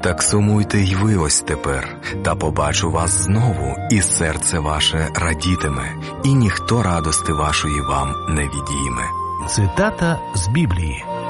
Так сумуйте й ви ось тепер, та побачу вас знову, і серце ваше радітиме, і ніхто радости вашої вам не відійме. Цитата з Біблії.